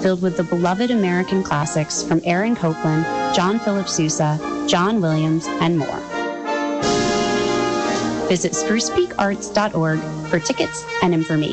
filled with the beloved American classics from Aaron Copland, John Philip Sousa, John Williams, and more. Visit sprucepeakarts.org for tickets and information.